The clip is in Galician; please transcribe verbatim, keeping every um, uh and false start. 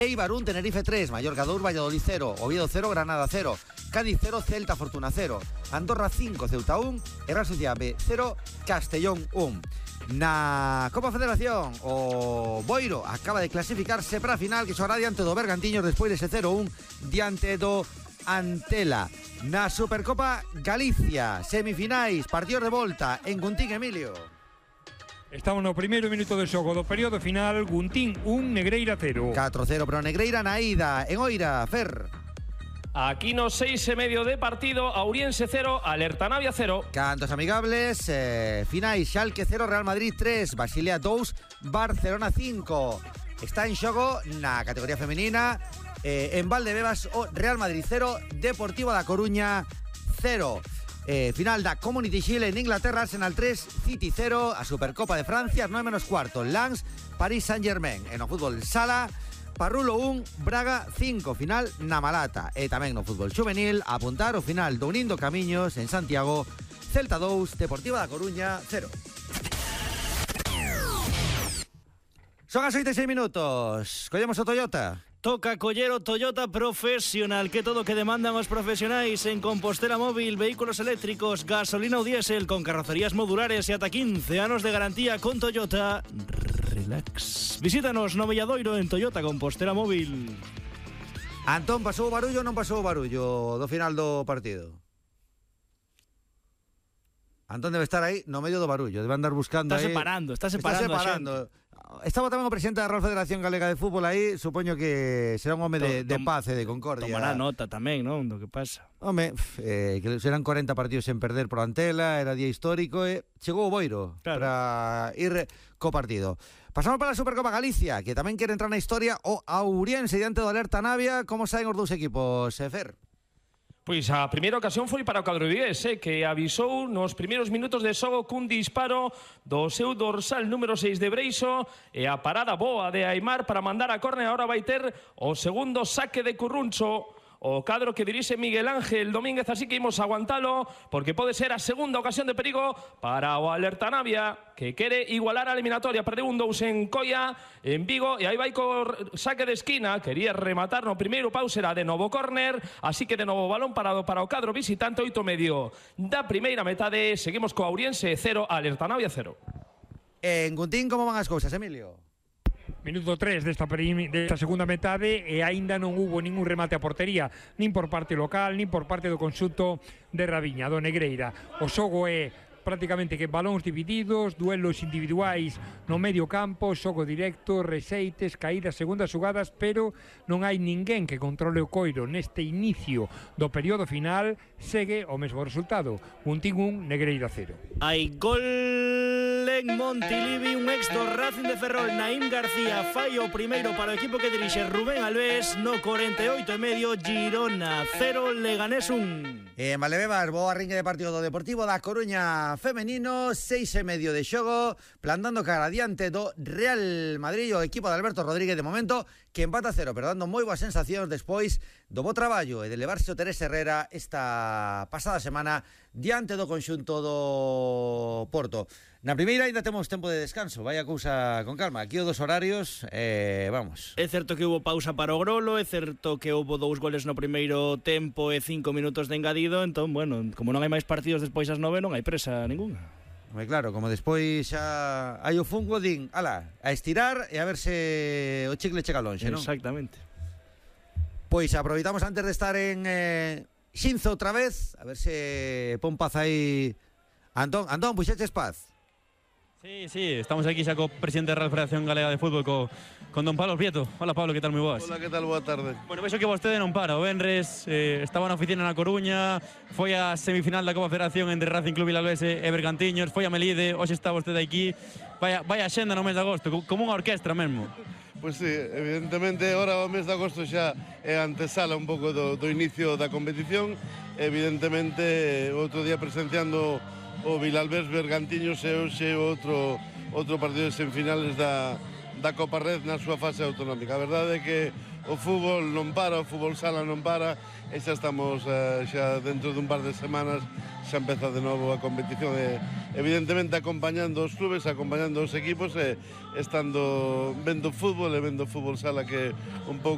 Eibar uno, Tenerife tres, Mallorca dos, Valladolid cero, Oviedo cero, Granada cero, Cádiz cero, Celta Fortuna cero, Andorra cinco, Ceuta uno, Real Sociedad B cero, Castellón uno. Na Copa Federación, o Boiro acaba de clasificarse para a final, que xogará diante do Bergantiños despois dese cero uno diante do Antela. Na Supercopa Galicia, semifinais, partidos de volta en Guntín, Emilio. Estamos no primeiro minuto de xogo do período final. Guntín un, Negreira cero. catro cero pro Negreira na ida. En Oira, Fer. Aquí no seis e medio de partido, Auriense cero, Alerta Navia cero. Cantos amigables, eh, finais, Schalke cero, Real Madrid tres, Basilea dos, Barcelona cinco. Está en xogo na categoría femenina, eh, en Valdebebas o Real Madrid cero, Deportivo da Coruña cero. Eh, final da Community Shield en Inglaterra, Arsenal tres, City cero, a Supercopa de Francia, nueve menos cuarto, Lens, Paris Saint-Germain. En o fútbol sala, Parrulo uno, Braga cinco, final na Malata. E tamén no fútbol juvenil, a apuntar o final do Unindo Camiños en Santiago, Celta dos, Deportiva da Coruña cero. Son as oito e seis minutos. Collemos o Toyota. Toca coller o Toyota Profesional, que todo que demandan os profesionais en Compostela Móvil, vehículos eléctricos, gasolina ou diésel, con carrocerías modulares e ata quince anos de garantía con Toyota. Relax. Visítanos no Melladoiro en Toyota Compostela Móvil. Antón, pasou o barullo ou non pasou o barullo do final do partido? Antón debe estar aí no medio do barullo, debe andar buscando está aí. Separando, está separando, está separando. Estaba tamén o presidente da Real Federación Galega de Fútbol aí, supoño que será un home de, de paz e de concordia. Tomará nota tamén, non, do que pasa. Home, eh, que serán corenta partidos sen perder por Antela, era día histórico e chegou o Boiro claro. Para ir co partido. Pasamos para a Supercopa Galicia, que tamén quere entrar na historia o Auriense diante do Alerta Navia. Como saen os dous equipos, Fer? Pois a primeira ocasión foi para o cadro vigués, eh, que avisou nos primeiros minutos de xogo cun disparo do seu dorsal número seis de Breixo e a parada boa de Aimar para mandar a córner. Ahora vai ter o segundo saque de Curruncho, o cadro que dirixe Miguel Ángel Domínguez, así que imos aguantalo porque pode ser a segunda ocasión de perigo para o Alerta Navia, que quere igualar a eliminatoria. Perdeu un dous en Coia, en Vigo, e aí vai co saque de esquina. Quería rematar no primeiro pau, será de novo córner, así que de novo balón parado para o cadro visitante. Oito medio da primeira metade, seguimos co Auriense cero, Alerta Navia cero. En Guntín, como van as cousas, Emilio? Minuto tres desta, desta segunda metade e aínda non hubo ningún remate a portería, nin por parte local, nin por parte do conxunto de Raviña, do Negreira. O xogo é prácticamente que balóns divididos, duelos individuais no medio campo, xogo directo, rexeites, caídas, segundas xugadas, pero non hai ninguén que controle o coiro neste inicio do período final. Segue o mesmo resultado, Guntín un, Negreira cero. Hai gol en Montilivi, un ex do Racing de Ferrol, Naim García, fai o primeiro para o equipo que dirixe Rubén Alves no corenta e oito e medio, Girona cero, Leganés un. En Valdebebas, boa ringue de partido do Deportivo da Coruña femenino, seis e medio de xogo, plantando cara adiante do Real Madrid, o equipo de Alberto Rodríguez de momento, que empata cero, pero dando moi boas sensacións despois do bo traballo e de levarse o Teresa Herrera esta pasada semana diante do conxunto do Porto. Na primeira ainda temos tempo de descanso, vaya cousa con calma, aquí o dos horarios, eh, vamos. É certo que hubo pausa para o Grolo, é certo que houbo dous goles no primeiro tempo e cinco minutos de engadido, entón, bueno, como non hai máis partidos despois das nove, non hai presa ninguna. Moi claro, como despois xa hai o fungo, din, ala, a estirar e a ver se o chicle chega lonxe, non? Exactamente. Pois aproveitamos antes de estar en eh, Xinzo outra vez, a ver se pon paz aí. Antón, Antón, puxeches paz. Sí, sí, estamos aquí xa co presidente da Real Federación Galega de Fútbol, co, con don Pablo Prieto. Hola Pablo, que tal, moi boas? Hola, que tal, boa tarde. Bueno, vexo que vostede non para, o venres eh, estaba na oficina na Coruña, foi a semifinal da Copa Federación entre Racing Club Vilalbés e Bergantiños, foi a Melide, hoxe está vostede aquí, vaya, vaya xenda no mes de agosto, como unha orquestra mesmo. Pois sí, evidentemente agora o mes de agosto xa é antesala un pouco do, do inicio da competición. Evidentemente outro día presenciando o Vilalbés Bergantiños e hoxe outro, outro partido de semifinales da, da Copa Red na súa fase autonómica. A verdade é que o fútbol non para, o fútbol sala non para, e xa estamos uh, xa dentro dun par de semanas xa empeza de novo a competición, e evidentemente acompañando os clubes, acompañando os equipos e estando vendo fútbol e vendo fútbol sala, que un pouco